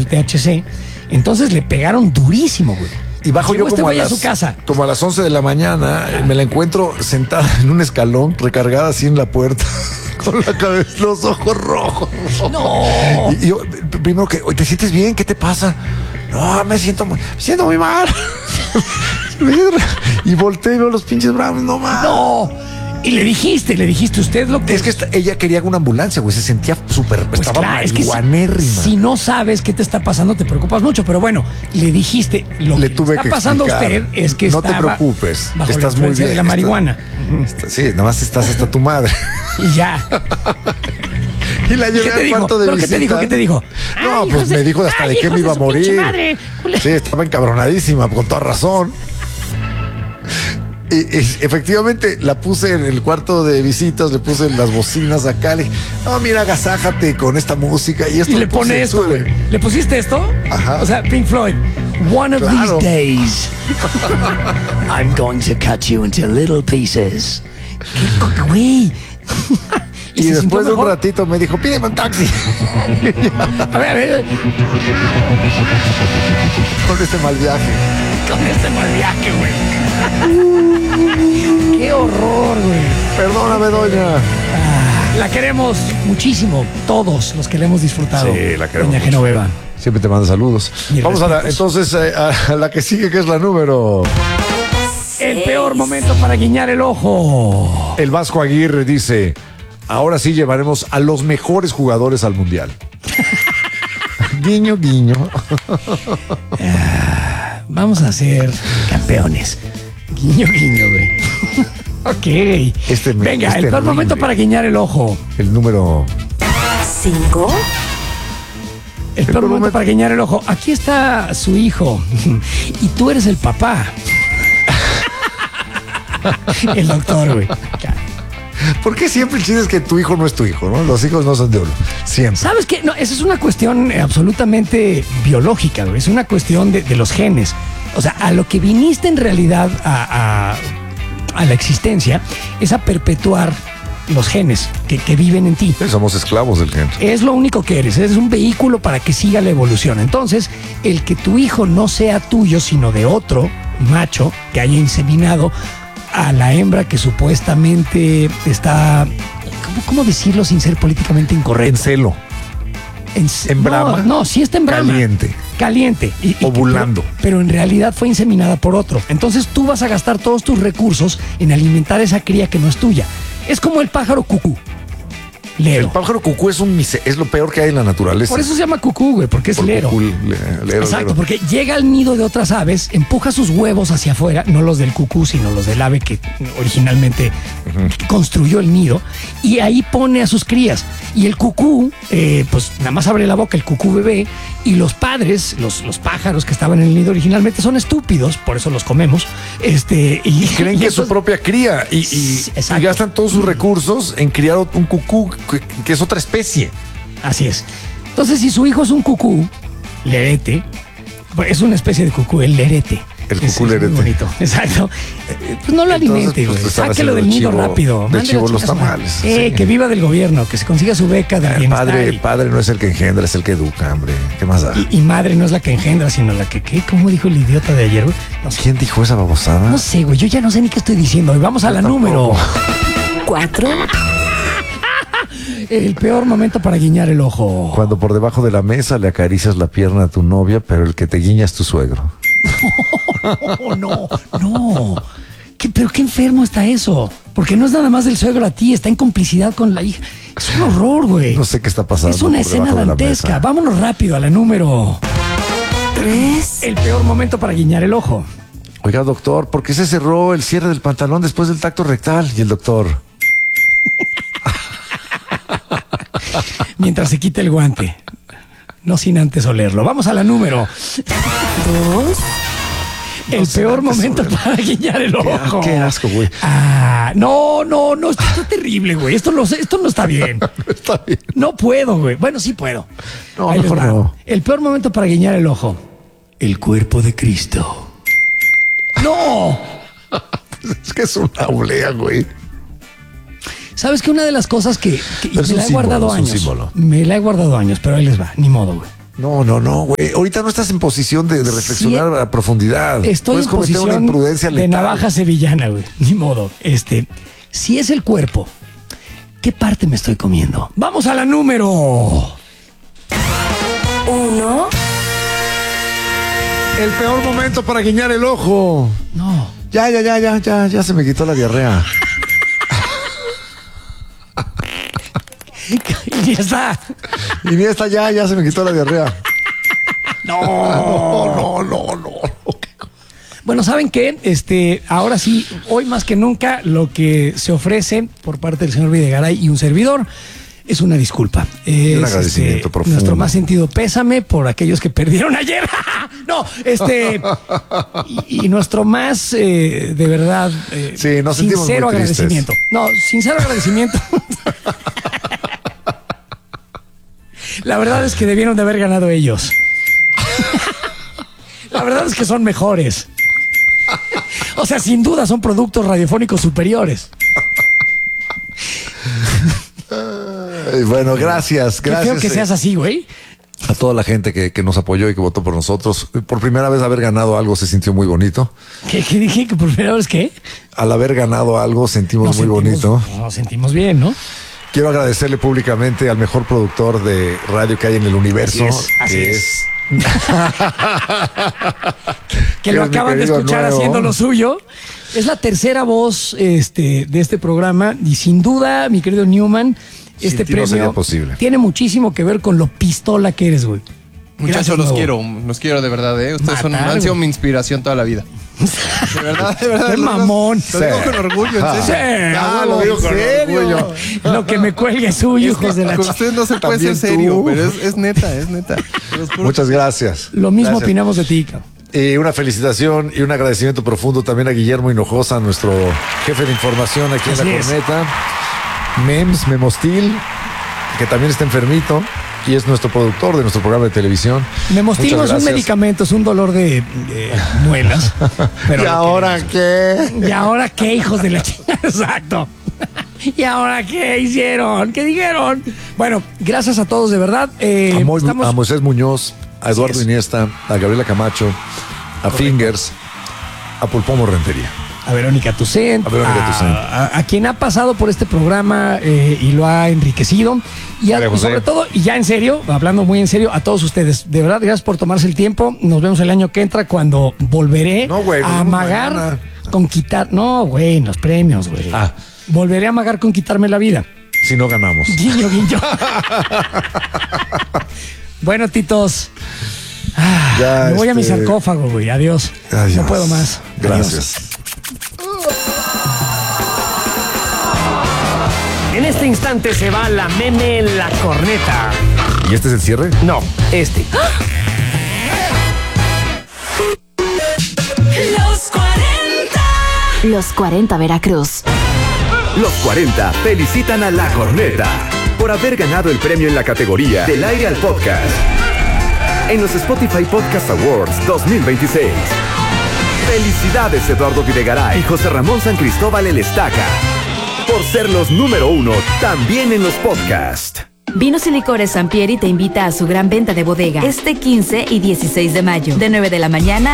el THC. Entonces le pegaron durísimo, güey. Y bajo yo como a su casa. Como a las 11 de la mañana, me la encuentro sentada en un escalón, recargada así en la puerta, con la cabeza, los ojos rojos. No. Y yo, primero que, ¿te sientes bien? ¿Qué te pasa? No, me siento muy mal. Y volteé y veo los pinches bravos, no más. No. Y le dijiste usted lo que... Es que ella quería una ambulancia, güey, se sentía súper, pues estaba claro, es que marihuanérrima. si no sabes qué te está pasando, te preocupas mucho, pero bueno, le dijiste, lo le que tuve está que pasando explicar. a usted es que no estaba te preocupes, bajo estás la muy influencia bien. de la marihuana. Sí, nada más estás hasta tu madre. Y ya. Y la llevé al cuarto de visita. ¿Qué te dijo? No, Ay, pues me dijo hasta de qué me iba a morir. Madre. Sí, estaba encabronadísima, con toda razón. Y efectivamente la puse en el cuarto de visitas, le puse las bocinas acá, le dije, no, mira, agasájate con esta música y esto. Y le pone esto, güey. ¿Le pusiste esto? Ajá. O sea, Pink Floyd. One of these days, I'm going to cut you into little pieces. ¿Qué, güey? Y después de un ratito me dijo, pídeme un taxi. A ver. Con este mal viaje. Con este mal viaje, güey. Qué horror, güey. Perdóname, doña. La queremos muchísimo, todos los que le hemos disfrutado. Sí, la queremos Doña Genoveva. Siempre te manda saludos. Vamos entonces a la que sigue, que es la número... El peor momento para guiñar el ojo. El Vasco Aguirre dice, ahora sí llevaremos a los mejores jugadores al Mundial. Guiño, guiño. Vamos a ser campeones. Guiño, guiño, güey. Ok. Venga, el peor momento para guiñar el ojo. El número 5. El peor momento para guiñar el ojo. Aquí está su hijo. Y tú eres el papá. El doctor, güey. ¿Por qué siempre el chiste es que tu hijo no es tu hijo, no? Los hijos no son de uno. Siempre. ¿Sabes qué? No, esa es una cuestión absolutamente biológica, güey. Es una cuestión de los genes. O sea, a lo que viniste en realidad a la existencia es a perpetuar los genes que viven en ti. Somos esclavos del gen. Es lo único que eres un vehículo para que siga la evolución. Entonces, el que tu hijo no sea tuyo, sino de otro macho que haya inseminado a la hembra que supuestamente está, ¿cómo decirlo sin ser políticamente incorrecto? En celo. En brama. No, sí está en brama. Caliente. Ovulando. Pero en realidad fue inseminada por otro. Entonces tú vas a gastar todos tus recursos en alimentar esa cría que no es tuya. Es como el pájaro cucú. Lero. El pájaro cucú es lo peor que hay en la naturaleza. Por eso se llama cucú, güey, porque es lero. Lero. Exacto, porque llega al nido de otras aves, empuja sus huevos hacia afuera, no los del cucú, sino los del ave que originalmente construyó el nido, y ahí pone a sus crías. Y el cucú, pues nada más abre la boca el cucú bebé, y los padres, los pájaros que estaban en el nido originalmente son estúpidos, por eso los comemos. Y creen que es su propia cría y gastan todos sus recursos en criar un cucú que es otra especie. Así es. Entonces, si su hijo es un cucú, lerete, es una especie de cucú, el lerete. El cucú lerete. Es muy bonito, exacto. Pues no lo alimente, güey. Sáquelo del nido rápido. De chivo los tamales. Sí. Que viva del gobierno, que se consiga su beca de bienestar. Padre no es el que engendra, es el que educa, hombre. ¿Qué más da? Y madre no es la que engendra, sino la que, ¿qué? ¿Cómo dijo el idiota de ayer, güey? No sé. ¿Quién dijo esa babosada? No sé, güey. Yo ya no sé ni qué estoy diciendo. Y vamos a la número 4. El peor momento para guiñar el ojo. Cuando por debajo de la mesa le acaricias la pierna a tu novia, pero el que te guiña es tu suegro. No. ¿Pero qué enfermo está eso? Porque no es nada más del suegro a ti, está en complicidad con la hija. Es un horror, güey. No sé qué está pasando. Es una escena dantesca. Vámonos rápido a la número 3. El peor momento para guiñar el ojo. Oiga, doctor, ¿por qué se cerró el cierre del pantalón después del tacto rectal? Y el doctor... Mientras se quita el guante. No sin antes olerlo. Vamos a la número 2. El peor momento para guiñar el ojo. Qué asco, güey. No, esto está terrible, güey. Esto no está bien. No está bien. No puedo, güey. Bueno, sí puedo. No, mejor no. El peor momento para guiñar el ojo. El cuerpo de Cristo. ¡No! Es que es una oblea, güey. ¿Sabes que una de las cosas que me la he símbolo, guardado años? Me la he guardado años, pero ahí les va, ni modo, güey. No, güey. Ahorita no estás en posición de reflexionar a profundidad. Estoy Puedes en cometer una posición imprudencia de letal. navaja sevillana, güey. Ni modo. Si es el cuerpo, ¿qué parte me estoy comiendo? Vamos a la número 1, El peor momento para guiñar el ojo. No. Ya se me quitó la diarrea. Y ya está. Y ni esta ya se me quitó la diarrea. No. Bueno, ¿saben qué? Ahora sí, hoy más que nunca, lo que se ofrece por parte del señor Videgaray y un servidor es una disculpa. Un agradecimiento profundo. Nuestro más sentido pésame por aquellos que perdieron ayer. No, y nuestro más, de verdad, Sí, nos sentimos sincero muy tristes. agradecimiento. No, sincero agradecimiento. La verdad es que debieron de haber ganado ellos. La verdad es que son mejores. O sea, sin duda son productos radiofónicos superiores. Bueno, gracias. Qué feo que seas así, güey. A toda la gente que nos apoyó y que votó por nosotros. Por primera vez haber ganado algo se sintió muy bonito. ¿Qué dije? ¿Que por primera vez qué? Al haber ganado algo sentimos muy bonito. Nos sentimos bien, ¿no? Quiero agradecerle públicamente al mejor productor de radio que hay en el universo. Así que es. Que lo es mi acaban de querido escuchar nuevo. haciendo lo suyo. Es la tercera voz de este programa y sin duda, mi querido Newman, Sin ti no premio sería posible. tiene muchísimo que ver con lo pistola que eres, güey. Muchachos, Gracias, los quiero de verdad, ¿eh? Ustedes han sido mi inspiración toda la vida. De verdad, de verdad. Qué mamón. Lo digo con orgullo, en Sí, serio. lo digo con orgullo. Lo que me cuelgue es suyo, hijos de la Con chica. ustedes no se puede También ser serio, tú. pero es neta, es neta. Se los juro. Muchas gracias. Lo mismo Gracias. opinamos de ti, cabrón. Una felicitación y un agradecimiento profundo también a Guillermo Hinojosa, nuestro jefe de información aquí en Así La es. Corneta. Memostil, que también está enfermito y es nuestro productor de nuestro programa de televisión. Memostil no Muchas es un gracias. medicamento, es un dolor de muelas. Pero ¿Y lo ahora qué? ¿Y ahora qué, hijos de la chica? Exacto. ¿Y ahora qué hicieron? ¿Qué dijeron? Bueno, gracias a todos, de verdad. A Moisés Muñoz, a Eduardo Así es. Iniesta, a Gabriela Camacho, a Fingers, a Pulpomo Rentería. A Verónica Tucent, A Verónica Tucent. a quien ha pasado por este programa y lo ha enriquecido. Y María José. sobre todo, y ya en serio, hablando muy en serio, a todos ustedes. De verdad, gracias por tomarse el tiempo. Nos vemos el año que entra cuando volveré No, güey, nos a vemos amagar mañana. con quitar. No, güey, los premios, güey. Ah. Volveré a amagar con quitarme la vida. Si no ganamos. Guiño, guiño. Bueno, titos. Ya, Me voy a mi sarcófago, güey. Adiós. Adiós. No puedo más. Gracias. Adiós. En este instante se va la meme en la corneta. ¿Y este es el cierre? No, este. Los 40. Los 40 Veracruz. Los 40 felicitan a La Corneta por haber ganado el premio en la categoría Del Aire al Podcast en los Spotify Podcast Awards 2026. Felicidades Eduardo Videgaray y José Ramón San Cristóbal El Estaca por ser los número 1 también en los podcasts. Vinos y Licores Sampieri te invita a su gran venta de bodega este 15 y 16 de mayo, de 9 de la mañana